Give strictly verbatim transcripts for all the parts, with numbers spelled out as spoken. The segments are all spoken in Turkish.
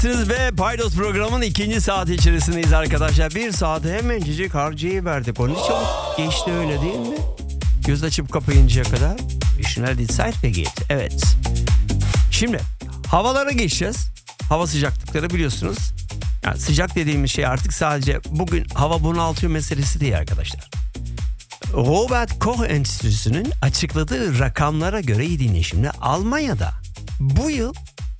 Ve Paydos programın ikinci saati içerisindeyiz arkadaşlar. Bir saate hemencecik harcayıverdik. Onun için çabuk geçti, öyle değil mi? Göz açıp kapayıncaya kadar. Visionary Insight ve Gate. Evet. Şimdi havalara geçeceğiz. Hava sıcaklıkları biliyorsunuz. Yani sıcak dediğimiz şey artık sadece bugün hava bunaltıyor meselesi değil arkadaşlar. Robert Koch Enstitüsü'nün açıkladığı rakamlara göre iyi dinleyin şimdi. Almanya'da bu yıl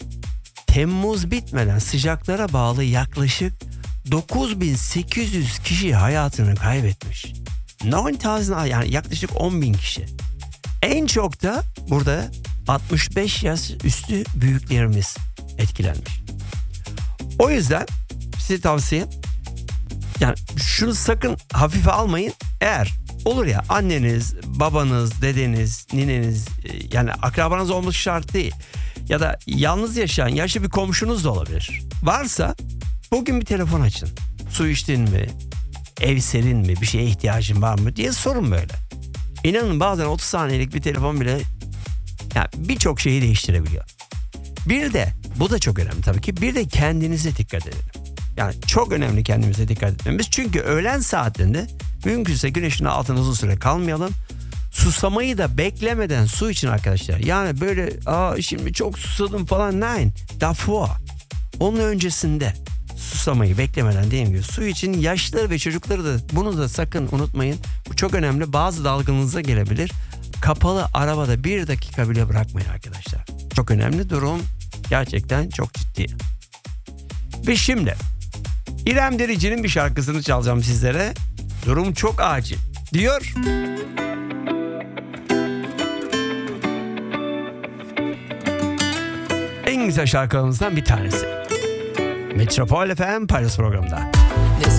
Temmuz bitmeden sıcaklara bağlı yaklaşık dokuz bin sekiz yüz kişi hayatını kaybetmiş. dokuz bin, yani yaklaşık on bin kişi. En çok da burada altmış beş yaş üstü büyüklerimiz etkilenmiş. O yüzden size tavsiye, yani şunu sakın hafife almayın. Eğer olur ya anneniz, babanız, dedeniz, nineniz, yani akrabanız olması şart değil. Ya da yalnız yaşayan yaşlı bir komşunuz da olabilir. Varsa bugün bir telefon açın. Su içtin mi? Ev serin mi? Bir şeye ihtiyacın var mı diye sorun böyle. İnanın bazen otuz saniyelik bir telefon bile yani birçok şeyi değiştirebiliyor. Bir de bu da çok önemli tabii ki. Bir de kendinize dikkat edelim. Yani çok önemli kendimize dikkat etmemiz. Çünkü öğlen saatinde mümkünse güneşin altında uzun süre kalmayalım. Susamayı da beklemeden su için arkadaşlar. Yani böyle aa şimdi çok susadım falan. Nein. Davor. Onun öncesinde susamayı beklemeden dediğim gibi su için yaşlıları ve çocukları da bunu da sakın unutmayın. Bu çok önemli. Bazı dalgınlığınıza gelebilir. Kapalı arabada bir dakika bile bırakmayın arkadaşlar. Çok önemli, durum gerçekten çok ciddi. Ve şimdi İrem Derici'nin bir şarkısını çalacağım sizlere. Durum çok acil diyor. En güzel şarkılarımızdan bir tanesi. Metropol F M Paydos programında.